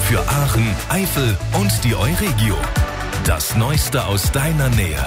Für Aachen, Eifel und die Euregio. Das Neueste aus deiner Nähe.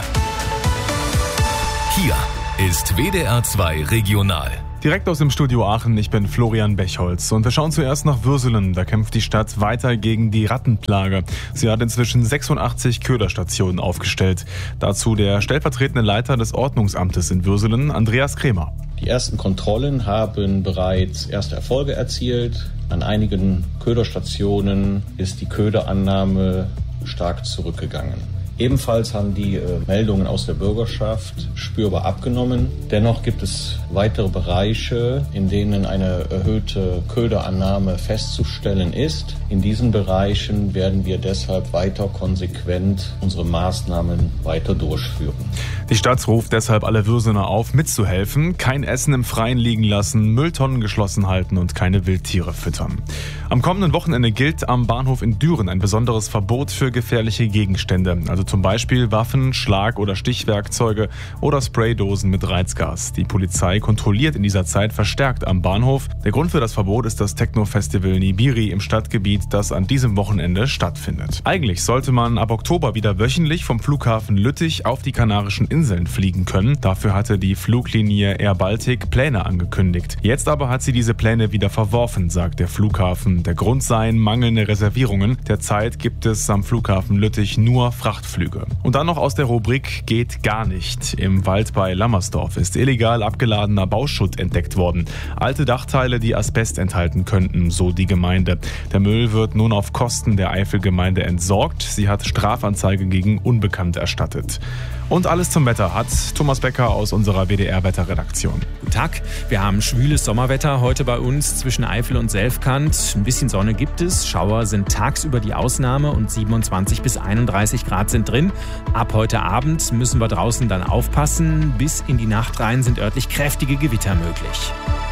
Hier ist WDR 2 Regional. Direkt aus dem Studio Aachen, ich bin Florian Bechholz und wir schauen zuerst nach Würselen. Da kämpft die Stadt weiter gegen die Rattenplage. Sie hat inzwischen 86 Köderstationen aufgestellt. Dazu der stellvertretende Leiter des Ordnungsamtes in Würselen, Andreas Krämer. Die ersten Kontrollen haben bereits erste Erfolge erzielt. An einigen Köderstationen ist die Köderannahme stark zurückgegangen. Ebenfalls haben die Meldungen aus der Bürgerschaft spürbar abgenommen. Dennoch gibt es weitere Bereiche, in denen eine erhöhte Köderannahme festzustellen ist. In diesen Bereichen werden wir deshalb weiter konsequent unsere Maßnahmen weiter durchführen. Die Stadt ruft deshalb alle Würsener auf, mitzuhelfen. Kein Essen im Freien liegen lassen, Mülltonnen geschlossen halten und keine Wildtiere füttern. Am kommenden Wochenende gilt am Bahnhof in Düren ein besonderes Verbot für gefährliche Gegenstände. Also zum Beispiel Waffen, Schlag- oder Stichwerkzeuge oder Spraydosen mit Reizgas. Die Polizei kontrolliert in dieser Zeit verstärkt am Bahnhof. Der Grund für das Verbot ist das Techno-Festival Nibiri im Stadtgebiet, das an diesem Wochenende stattfindet. Eigentlich sollte man ab Oktober wieder wöchentlich vom Flughafen Lüttich auf die Kanarischen Inseln fliegen können. Dafür hatte die Fluglinie Air Baltic Pläne angekündigt. Jetzt aber hat sie diese Pläne wieder verworfen, sagt der Flughafen. Der Grund seien mangelnde Reservierungen. Derzeit gibt es am Flughafen Lüttich nur Frachtflüge. Und dann noch aus der Rubrik Geht gar nicht. Im Wald bei Lammersdorf ist illegal abgeladener Bauschutt entdeckt worden. Alte Dachteile, die Asbest enthalten könnten, so die Gemeinde. Der Müll wird nun auf Kosten der Eifelgemeinde entsorgt. Sie hat Strafanzeige gegen Unbekannt erstattet. Und alles zum Wetter hat Thomas Becker aus unserer WDR-Wetterredaktion. Guten Tag, wir haben schwüles Sommerwetter heute bei uns zwischen Eifel und Selfkant. Ein bisschen Sonne gibt es, Schauer sind tagsüber die Ausnahme und 27 bis 31 Grad sind drin. Ab heute Abend müssen wir draußen dann aufpassen. Bis in die Nacht rein sind örtlich kräftige Gewitter möglich.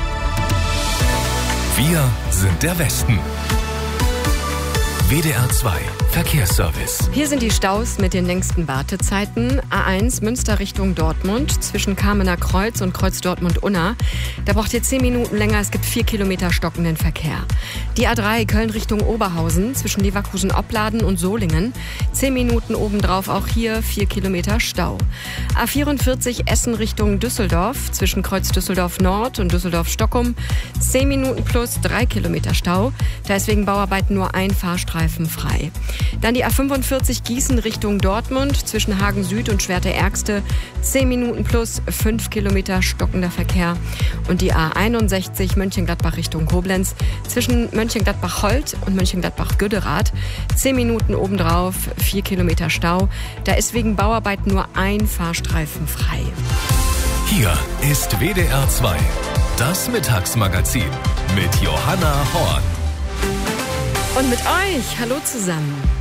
Wir sind der Westen. WDR 2 Verkehrsservice. Hier sind die Staus mit den längsten Wartezeiten. A1 Münster Richtung Dortmund zwischen Kamener Kreuz und Kreuz Dortmund-Unna. Da braucht ihr 10 Minuten länger, es gibt 4 Kilometer stockenden Verkehr. Die A3 Köln Richtung Oberhausen zwischen Leverkusen-Opladen und Solingen. 10 Minuten obendrauf auch hier 4 Kilometer Stau. A44 Essen Richtung Düsseldorf zwischen Kreuz Düsseldorf Nord und Düsseldorf-Stockholm. 10 Minuten plus 3 Kilometer Stau. Da ist wegen Bauarbeiten nur ein Fahrstreifen frei. Dann die A45 Gießen Richtung Dortmund zwischen Hagen Süd und Schwerte-Ärgste. 10 Minuten plus 5 Kilometer stockender Verkehr. Und die A61 Mönchengladbach Richtung Koblenz zwischen Mönchengladbach-Holt und Mönchengladbach-Güderath. 10 Minuten obendrauf, 4 Kilometer Stau. Da ist wegen Bauarbeiten nur ein Fahrstreifen frei. Hier ist WDR 2, das Mittagsmagazin mit Johanna Horn. Und mit euch, hallo zusammen.